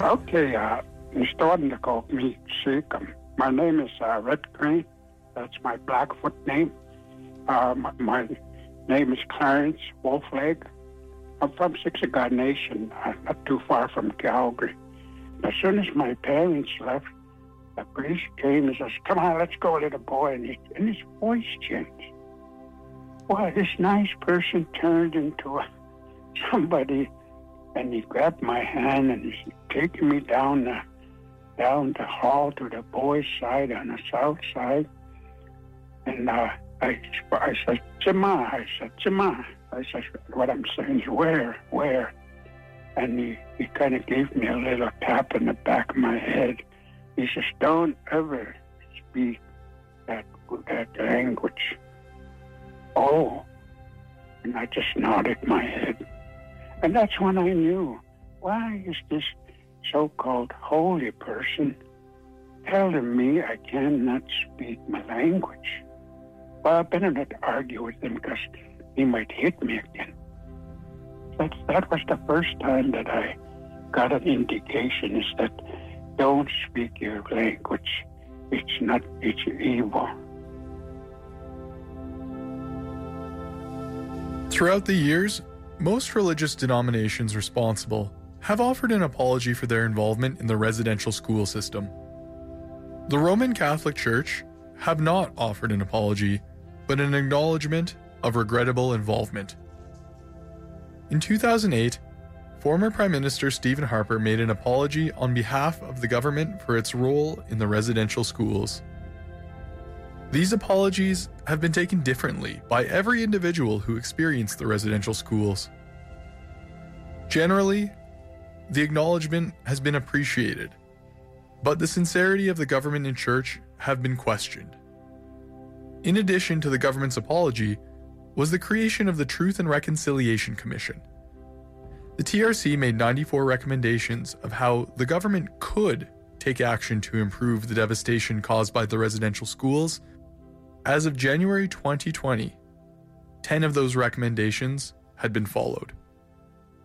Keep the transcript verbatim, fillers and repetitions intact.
Okay, uh, I'm starting to call me sick. Um, my name is uh, Red Crane. That's my Blackfoot name. Uh, my, my name is Clarence Wolfleg. I'm from Siksika Nation, uh, not too far from Calgary. As soon as my parents left, the priest came and says, "Come on, let's go, little boy." And, he, and his voice changed. Well, this nice person turned into a, somebody, and he grabbed my hand and he's taking me down the, down the hall to the boys' side on the south side. And uh, I, I said, "Chima," I said, "Chima." I said, what I'm saying is, where, where? And he, he kind of gave me a little tap in the back of my head. He says, "Don't ever speak that, that language." Oh, and I just nodded my head. And that's when I knew, why is this so-called holy person telling me I cannot speak my language? Well, I better not argue with him because he might hit me again. That's, that was the first time that I got an indication, is that don't speak your language. It's not, it's evil. Throughout the years, most religious denominations responsible have offered an apology for their involvement in the residential school system. The Roman Catholic Church have not offered an apology, but an acknowledgement of regrettable involvement. In two thousand eight, former Prime Minister Stephen Harper made an apology on behalf of the government for its role in the residential schools. These apologies have been taken differently by every individual who experienced the residential schools. Generally, the acknowledgement has been appreciated, but the sincerity of the government and church have been questioned. In addition to the government's apology was the creation of the Truth and Reconciliation Commission. The T R C made ninety-four recommendations of how the government could take action to improve the devastation caused by the residential schools. As of January twenty twenty, ten of those recommendations had been followed.